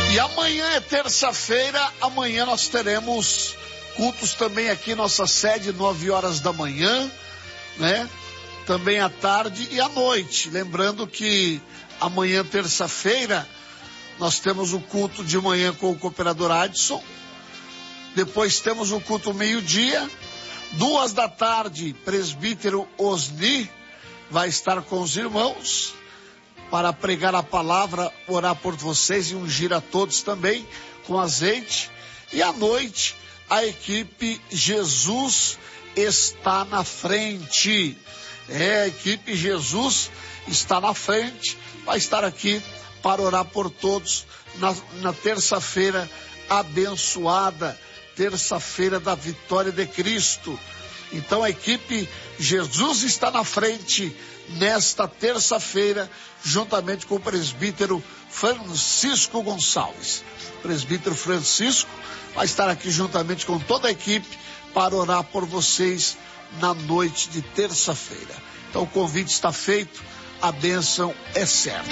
E amanhã é terça-feira, amanhã nós teremos cultos também aqui em nossa sede, 9 horas da manhã, né? Também à tarde e à noite. Lembrando que amanhã, terça-feira, nós temos o culto de manhã com o cooperador Adson. Depois temos o culto meio-dia. 2 da tarde, presbítero Osni vai estar com os irmãos para pregar a palavra, orar por vocês e ungir a todos também com azeite. E à noite, a equipe Jesus está na frente. A equipe Jesus está na frente, vai estar aqui para orar por todos na terça-feira abençoada, terça-feira da vitória de Cristo. Então a equipe Jesus está na frente nesta terça-feira, juntamente com o presbítero Francisco Gonçalves. O presbítero Francisco vai estar aqui juntamente com toda a equipe para orar por vocês na noite de terça-feira. Então o convite está feito, a bênção é certa.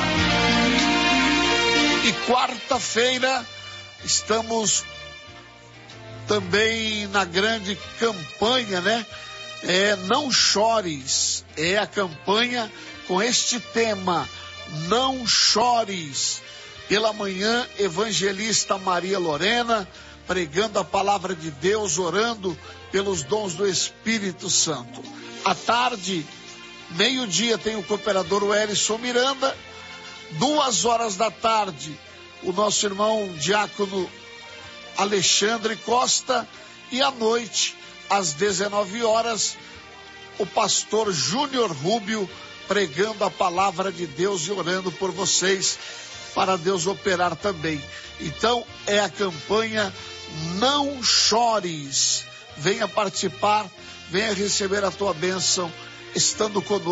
E quarta-feira estamos também na grande campanha, né? Não chores, é a campanha com este tema, não chores. Pela manhã, evangelista Maria Lorena, pregando a palavra de Deus, orando pelos dons do Espírito Santo. À tarde, meio-dia, tem o cooperador Wellington Miranda. 2 horas da tarde, o nosso irmão diácono Alexandre Costa. E à noite, às 19 horas, o pastor Júnior Rubio pregando a palavra de Deus e orando por vocês, para Deus operar também. Então, é a campanha Não Chores. Venha participar, venha receber a tua bênção, estando conosco.